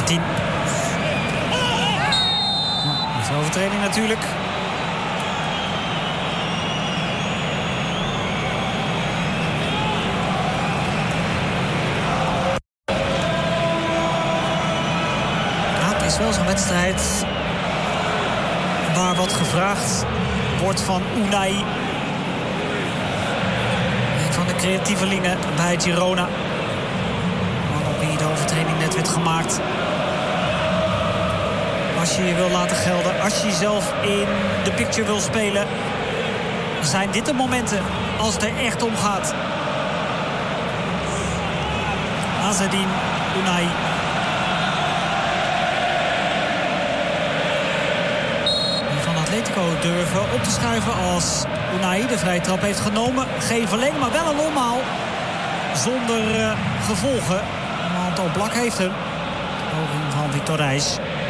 10. Dat is een overtreding natuurlijk. Het is wel zo'n wedstrijd waar wat gevraagd wordt van Unai. Een van de creatievelingen bij Girona. Man op wie de overtreding net werd gemaakt. Als je je wil laten gelden, als je jezelf in de picture wil spelen, zijn dit de momenten als het er echt om gaat. Azzedine, Unai. Van Atletico durven op te schuiven als Unai de vrije trap heeft genomen. Geen verlenging, maar wel een omhaal. Zonder gevolgen. Want Oblak heeft hem. Poging van Victor Reis.